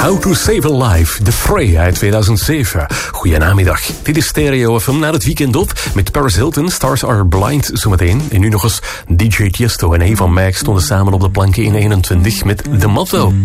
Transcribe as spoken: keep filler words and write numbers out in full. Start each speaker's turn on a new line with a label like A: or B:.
A: How to Save a Life, The Fray uit tweeduizend zeven. Goedenamiddag, dit is Stereo F M na het weekend op met Paris Hilton, Stars Are Blind zometeen. En nu nog eens D J Tiesto en Eva Max stonden samen op de planken in eenentwintig met The Motto.